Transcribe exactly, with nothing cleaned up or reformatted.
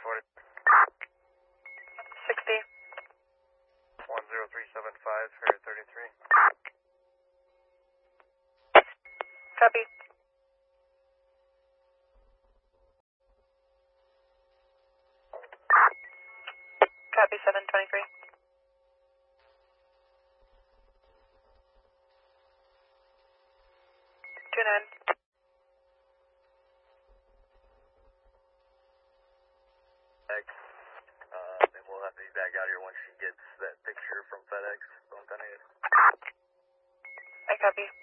forty. sixty. one zero three seven five, Harrier thirty-three. Copy. Copy, seven twenty-three. two nine. X, uh, and we'll have to be back out here once she gets that picture from FedEx. I copy.